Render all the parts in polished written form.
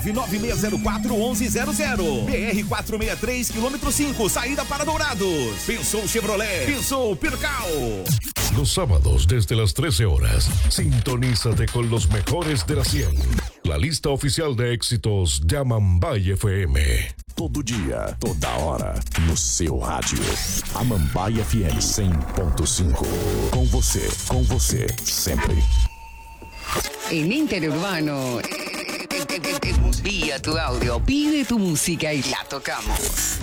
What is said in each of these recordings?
9604-1100. BR 463, quilômetro 5, saída para Dourados. Pensou Chevrolet, pensou Pircal. Los sábados desde las 13 horas, sintonízate con los mejores de la 100. La lista oficial de éxitos de Amambai FM. Todo dia, toda hora, no seu rádio. Amambai FM 100.5. Com você, sempre. En Interurbano, envía tu audio, pide tu música y la tocamos.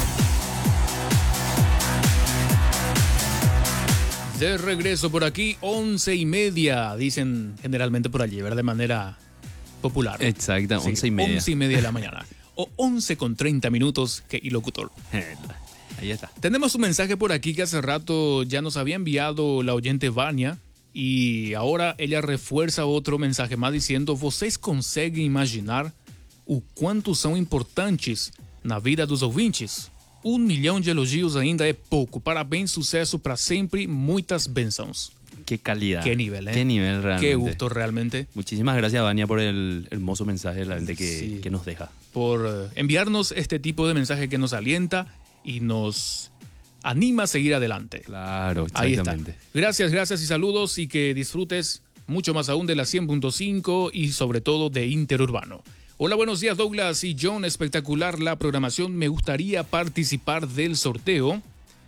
De regreso por aquí, 11:30, dicen generalmente por allí, ¿verdad? De manera popular. Exacto, sí, 11:30. 11:30 de la mañana. O 11:30, que y locutor. Ahí está. Tenemos un mensaje por aquí que hace rato ya nos había enviado la oyente Vania. E agora ela refuerza outro mensaje mais dizendo: vocês conseguem imaginar o quanto são importantes na vida dos ouvintes? 1 milhão de elogios ainda é pouco. Parabéns, sucesso para sempre, muitas bênçãos. Qué calidad. Qué nivel, ¿eh? Qué nivel realmente. Qué gusto realmente. Muchísimas gracias, Vania, por el hermoso mensaje que nos deja. Por enviarnos este tipo de mensaje que nos alienta y nos anima a seguir adelante. Claro, exactamente. Ahí está. Gracias y saludos y que disfrutes mucho más aún de la 100.5 y sobre todo de Interurbano. Hola, buenos días Douglas y John, espectacular la programación, me gustaría participar del sorteo.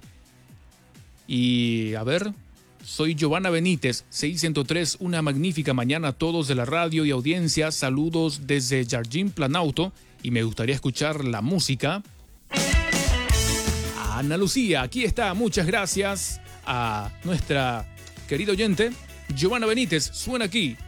Y a ver, soy Giovanna Benítez, 603, una magnífica mañana a todos de la radio y audiencia, saludos desde Jardín Planauto y me gustaría escuchar la música. Ana Lucía, aquí está, muchas gracias a nuestra querida oyente, Giovanna Benítez, suena aquí.